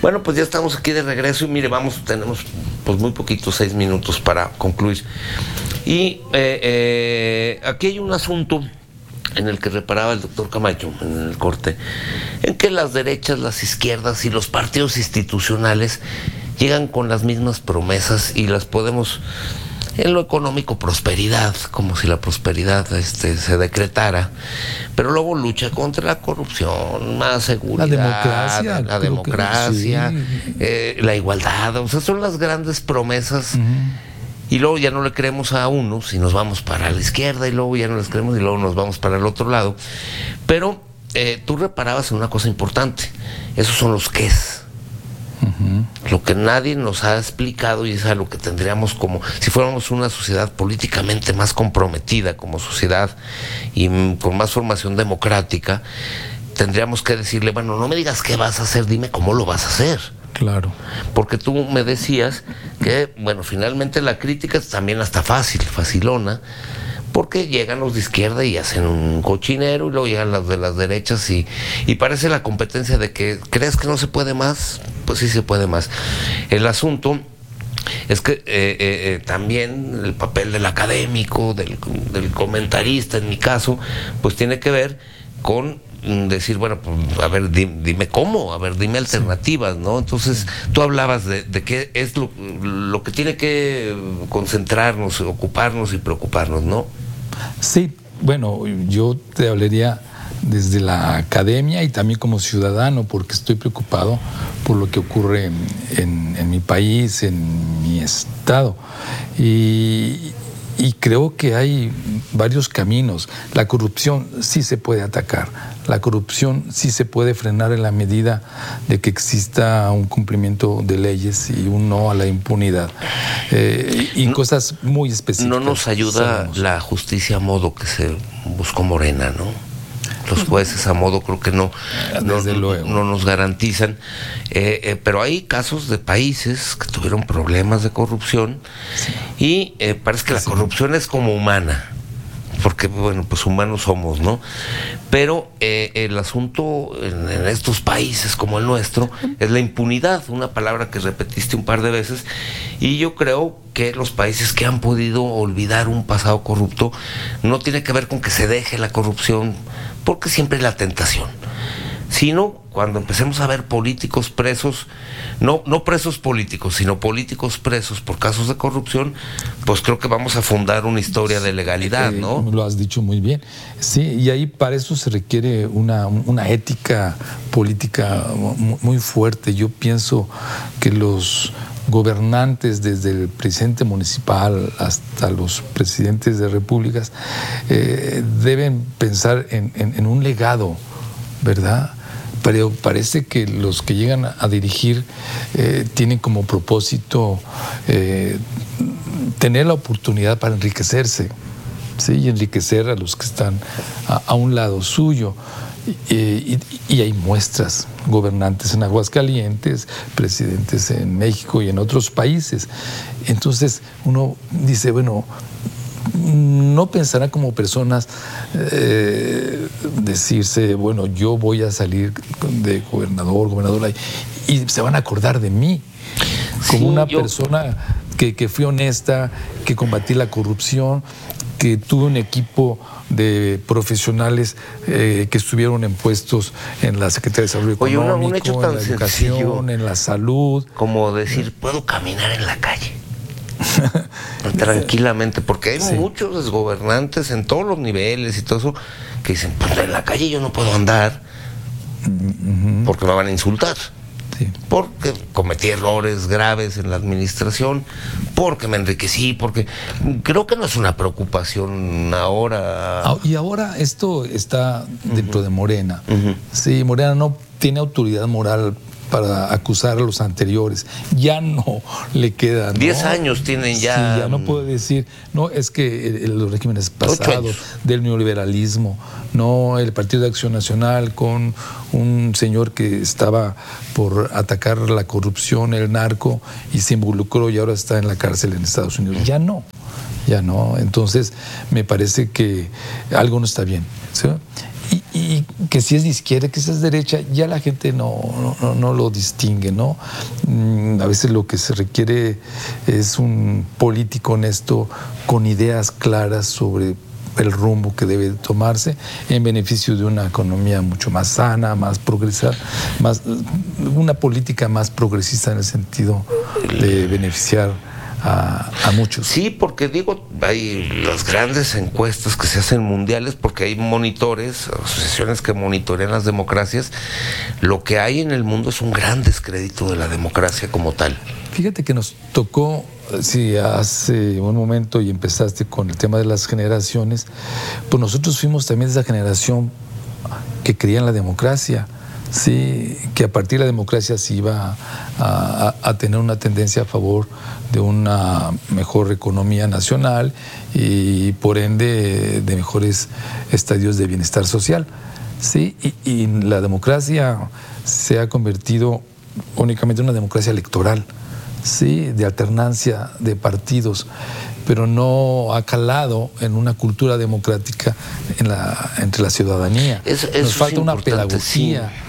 Bueno, pues ya estamos aquí de regreso y mire, tenemos pues muy poquitos, 6 minutos para concluir. Y aquí hay un asunto en el que reparaba el doctor Camacho en el corte, en que las derechas, las izquierdas y los partidos institucionales llegan con las mismas promesas y las podemos, en lo económico, prosperidad, como si la prosperidad se decretara, pero luego lucha contra la corrupción, más seguridad, la democracia, sí. La igualdad, o sea, son las grandes promesas. Y luego ya no le creemos a unos y nos vamos para la izquierda, y luego ya no les creemos y luego nos vamos para el otro lado. Pero tú reparabas en una cosa importante, esos son los qués. Lo que nadie nos ha explicado, y es a lo que tendríamos, como si fuéramos una sociedad políticamente más comprometida como sociedad y con más formación democrática, tendríamos que decirle, bueno, no me digas qué vas a hacer, dime cómo lo vas a hacer. Claro. Porque tú me decías que, bueno, finalmente la crítica es también hasta facilona, porque llegan los de izquierda y hacen un cochinero, y luego llegan los de las derechas y parece la competencia de que, ¿crees que no se puede más? Pues sí se puede más. El asunto es que también el papel del académico, del comentarista, en mi caso, pues tiene que ver con decir, bueno, pues, a ver, dime cómo, a ver, dime alternativas, ¿no? Entonces, tú hablabas de qué es lo que tiene que concentrarnos, ocuparnos y preocuparnos, ¿no? Sí, bueno, yo te hablaría desde la academia y también como ciudadano, porque estoy preocupado por lo que ocurre en mi país, en mi estado. Y creo que hay varios caminos. La corrupción sí se puede atacar. La corrupción sí se puede frenar en la medida de que exista un cumplimiento de leyes y un no a la impunidad. Y cosas muy específicas. No nos ayuda la justicia a modo que se buscó Morena, ¿no? Los jueces a modo creo que no nos garantizan, pero hay casos de países que tuvieron problemas de corrupción, sí. Y parece que la corrupción es como humana, porque bueno, pues humanos somos, ¿no? Pero el asunto en estos países como el nuestro es la impunidad, una palabra que repetiste un par de veces, y yo creo que los países que han podido olvidar un pasado corrupto no tiene que ver con que se deje la corrupción, porque siempre hay la tentación, sino cuando empecemos a ver políticos presos, no presos políticos, sino políticos presos por casos de corrupción, pues creo que vamos a fundar una historia de legalidad, ¿no? Lo has dicho muy bien. Sí, y ahí para eso se requiere una ética política muy fuerte. Yo pienso que los gobernantes, desde el presidente municipal hasta los presidentes de repúblicas, deben pensar en un legado, ¿verdad? Pero parece que los que llegan a dirigir tienen como propósito tener la oportunidad para enriquecerse, ¿sí? Y enriquecer a los que están a un lado suyo. Y hay muestras, gobernantes en Aguascalientes, presidentes en México y en otros países. Entonces uno dice, bueno, no pensará como personas decirse, bueno, yo voy a salir de gobernadora, y se van a acordar de mí como una persona que fui honesta, que combatí la corrupción, que tuve un equipo de profesionales que estuvieron en puestos en la Secretaría de Desarrollo Económico, un hecho tan en la educación, en la salud. Como decir, puedo caminar en la calle tranquilamente, porque hay muchos gobernantes en todos los niveles y todo eso que dicen, pues en la calle yo no puedo andar porque me van a insultar. Sí. Porque cometí errores graves en la administración, porque me enriquecí, porque creo que no es una preocupación ahora. Y ahora esto está dentro de Morena. Sí, Morena no tiene autoridad moral para acusar a los anteriores. Ya no le quedan, ¿no? 10 años tienen ya. Sí, ya no puede decir, no, es que los regímenes pasados del neoliberalismo, no, el Partido de Acción Nacional con un señor que estaba por atacar la corrupción, el narco, y se involucró y ahora está en la cárcel en Estados Unidos. Ya no. Entonces, me parece que algo no está bien, ¿sí? y que si es de izquierda, que si es derecha, ya la gente no lo distingue, ¿no? A veces lo que se requiere es un político honesto con ideas claras sobre el rumbo que debe tomarse en beneficio de una economía mucho más sana, más progresista, una política más progresista en el sentido de beneficiar a muchos. Sí, porque digo, hay las grandes encuestas que se hacen mundiales, porque hay monitores, asociaciones que monitorean las democracias. Lo que hay en el mundo es un gran descrédito de la democracia como tal. Fíjate que nos tocó, si hace un momento y empezaste con el tema de las generaciones, pues nosotros fuimos también esa generación que creía en la democracia. Sí, que a partir de la democracia se iba a tener una tendencia a favor de una mejor economía nacional y por ende de mejores estadios de bienestar social. Sí, y la democracia se ha convertido únicamente en una democracia electoral, sí, de alternancia de partidos, pero no ha calado en una cultura democrática entre la ciudadanía. Nos falta una pedagogía. Sí.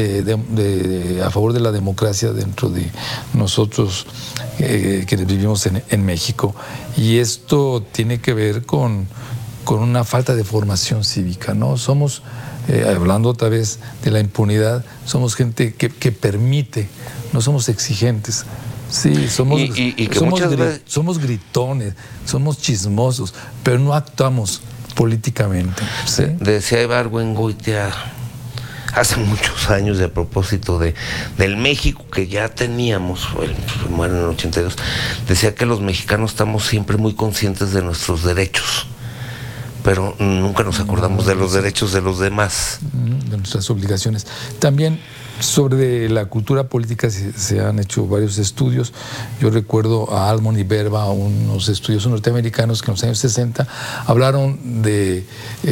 A favor de la democracia dentro de nosotros quienes vivimos en México, y esto tiene que ver con una falta de formación cívica, ¿no? Somos, hablando otra vez de la impunidad, somos gente que permite, no somos exigentes. Sí, somos gritones, somos chismosos, pero no actuamos políticamente, ¿sí? Decía Ibargüengoitia hace muchos años, de a propósito del México que ya teníamos, él muere en el 82, decía que los mexicanos estamos siempre muy conscientes de nuestros derechos, pero nunca nos acordamos de los derechos de los demás. De nuestras obligaciones. También sobre la cultura política se han hecho varios estudios. Yo recuerdo a Almond y Berba, unos estudiosos norteamericanos que en los años 60 hablaron de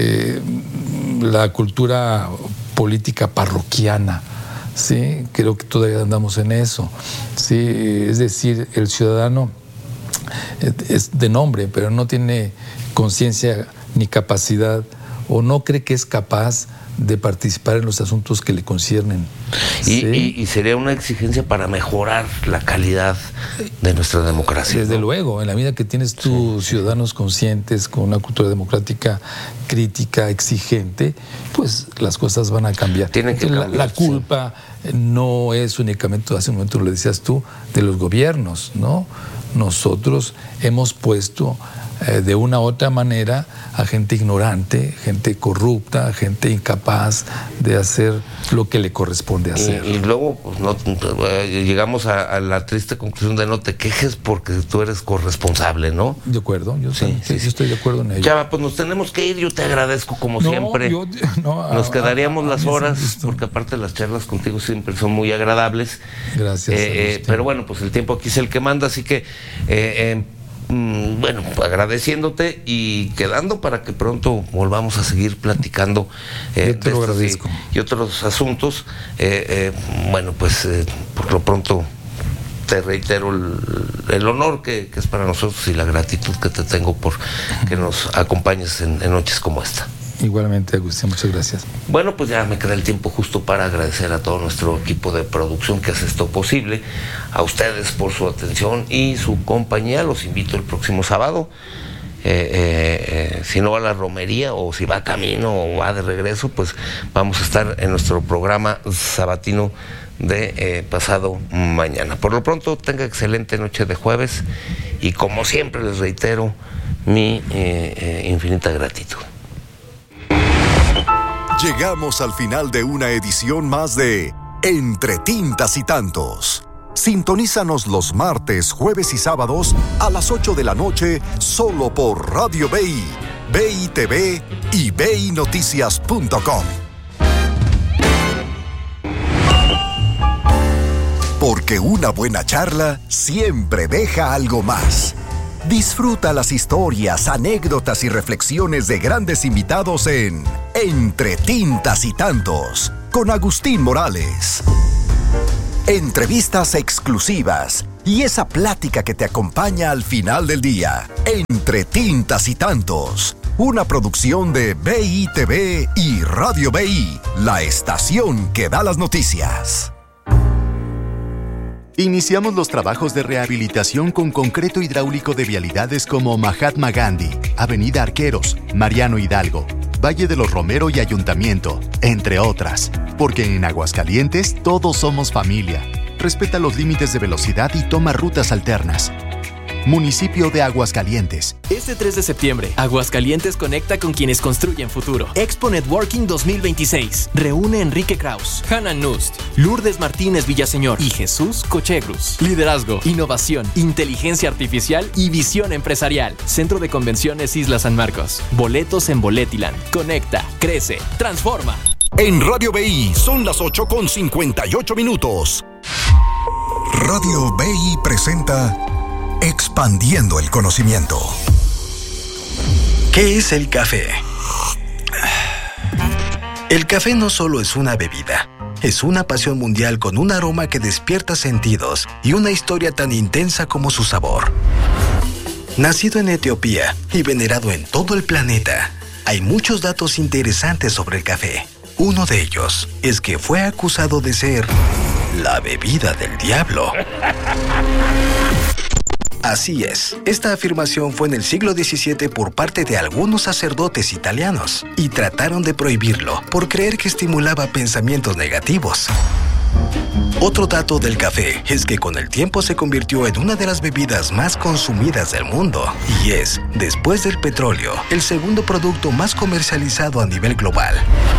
la cultura política parroquiana, ¿sí? Creo que todavía andamos en eso, ¿sí? Es decir, el ciudadano es de nombre, pero no tiene conciencia ni capacidad, o no cree que es capaz de participar en los asuntos que le conciernen. ¿Sí? Y sería una exigencia para mejorar la calidad de nuestra democracia. Desde luego, en la medida que tienes tus ciudadanos conscientes, con una cultura democrática crítica, exigente, pues las cosas van a cambiar. Tienen que cambiar. La culpa no es únicamente, hace un momento lo decías tú, de los gobiernos, ¿no? Nosotros hemos puesto de una u otra manera a gente ignorante, gente corrupta, gente incapaz de hacer lo que le corresponde hacer. Y luego pues, llegamos a la triste conclusión de no te quejes porque tú eres corresponsable, ¿no? De acuerdo, yo estoy de acuerdo en ello. Chava, pues nos tenemos que ir, yo te agradezco como siempre. Nos quedaríamos las horas, porque aparte las charlas contigo siempre son muy agradables. Gracias. Pero bueno, pues el tiempo aquí es el que manda, así que bueno, agradeciéndote y quedando para que pronto volvamos a seguir platicando de estos y otros asuntos. Bueno, pues por lo pronto te reitero el honor que es para nosotros y la gratitud que te tengo por que nos acompañes en noches como esta. Igualmente, Agustín, muchas gracias. Bueno, pues ya me queda el tiempo justo para agradecer a todo nuestro equipo de producción que hace esto posible, a ustedes por su atención y su compañía. Los invito el próximo sábado, si no va a la romería o si va camino o va de regreso, pues vamos a estar en nuestro programa sabatino de pasado mañana. Por lo pronto, tenga excelente noche de jueves y como siempre les reitero mi infinita gratitud. Llegamos al final de una edición más de Entre Tintas y Tantos. Sintonízanos los martes, jueves y sábados a las 8 de la noche solo por Radio BI, BI TV y BINoticias.com. Porque una buena charla siempre deja algo más. Disfruta las historias, anécdotas y reflexiones de grandes invitados en Entre Tintas y Tantos, con Agustín Morales. Entrevistas exclusivas y esa plática que te acompaña al final del día. Entre Tintas y Tantos, una producción de BI-TV y Radio BI, la estación que da las noticias. Iniciamos los trabajos de rehabilitación con concreto hidráulico de vialidades como Mahatma Gandhi, Avenida Arqueros, Mariano Hidalgo, Valle de los Romero y Ayuntamiento, entre otras. Porque en Aguascalientes todos somos familia. Respeta los límites de velocidad y toma rutas alternas. Municipio de Aguascalientes. Este 3 de septiembre, Aguascalientes conecta con quienes construyen futuro. Expo Networking 2026. Reúne a Enrique Kraus, Hannah Nust, Lourdes Martínez Villaseñor y Jesús Cochegrus. Liderazgo, innovación, inteligencia artificial y visión empresarial. Centro de Convenciones Isla San Marcos. Boletos en Boletiland. Conecta, crece, transforma. En Radio BI son las 8:58. Radio BI presenta Expandiendo el conocimiento. ¿Qué es el café? El café no solo es una bebida, es una pasión mundial con un aroma que despierta sentidos y una historia tan intensa como su sabor. Nacido en Etiopía y venerado en todo el planeta, hay muchos datos interesantes sobre el café. Uno de ellos es que fue acusado de ser la bebida del diablo. Así es, esta afirmación fue en el siglo XVII por parte de algunos sacerdotes italianos y trataron de prohibirlo por creer que estimulaba pensamientos negativos. Otro dato del café es que con el tiempo se convirtió en una de las bebidas más consumidas del mundo y es, después del petróleo, el segundo producto más comercializado a nivel global.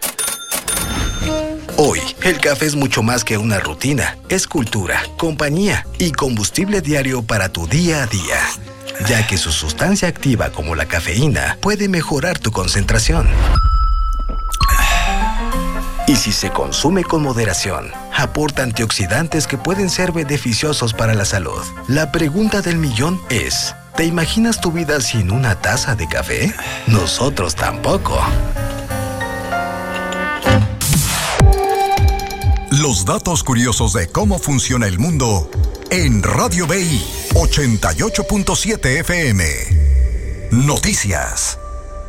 Hoy, el café es mucho más que una rutina, es cultura, compañía y combustible diario para tu día a día, ya que su sustancia activa como la cafeína puede mejorar tu concentración. Y si se consume con moderación, aporta antioxidantes que pueden ser beneficiosos para la salud. La pregunta del millón es, ¿te imaginas tu vida sin una taza de café? Nosotros tampoco. Los datos curiosos de cómo funciona el mundo en Radio BI 88.7 FM. Noticias.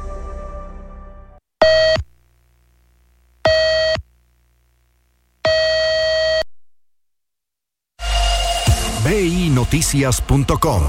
BInoticias.com.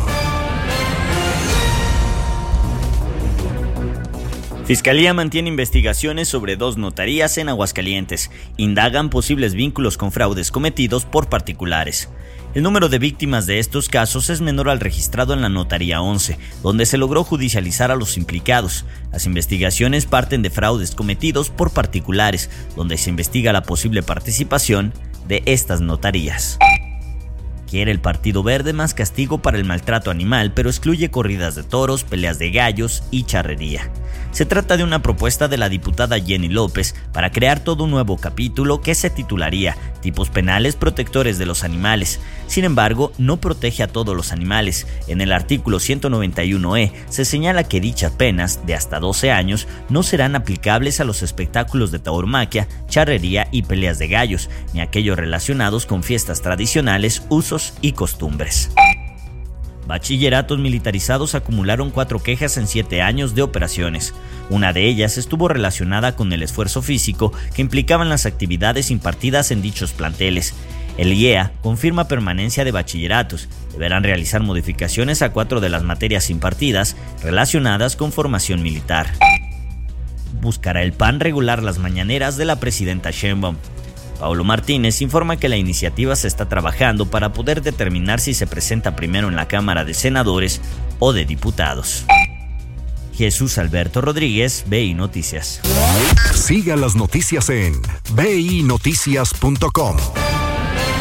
Fiscalía mantiene investigaciones sobre 2 notarías en Aguascalientes. Indagan posibles vínculos con fraudes cometidos por particulares. El número de víctimas de estos casos es menor al registrado en la Notaría 11, donde se logró judicializar a los implicados. Las investigaciones parten de fraudes cometidos por particulares, donde se investiga la posible participación de estas notarías. Quiere el Partido Verde más castigo para el maltrato animal, pero excluye corridas de toros, peleas de gallos y charrería. Se trata de una propuesta de la diputada Jenny López para crear todo un nuevo capítulo que se titularía Tipos penales protectores de los animales. Sin embargo, no protege a todos los animales. En el artículo 191E se señala que dichas penas, de hasta 12 años, no serán aplicables a los espectáculos de tauromaquia, charrería y peleas de gallos, ni a aquellos relacionados con fiestas tradicionales, usos y costumbres. Bachilleratos militarizados acumularon 4 quejas en 7 años de operaciones. Una de ellas estuvo relacionada con el esfuerzo físico que implicaban las actividades impartidas en dichos planteles. El IEA confirma permanencia de bachilleratos. Deberán realizar modificaciones a 4 de las materias impartidas relacionadas con formación militar. Buscará el PAN regular las mañaneras de la presidenta Sheinbaum. Paulo Martínez informa que la iniciativa se está trabajando para poder determinar si se presenta primero en la Cámara de Senadores o de Diputados. Jesús Alberto Rodríguez, BI Noticias. Siga las noticias en BInoticias.com.